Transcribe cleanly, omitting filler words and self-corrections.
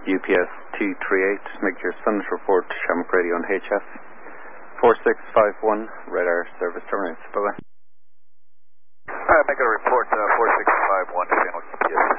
UPS T38, make your Sunday report to Shamrock Radio on HF. 4651, radar service terminates. Bye-bye. Alright, make a report, 4651 to Shamrock UPS.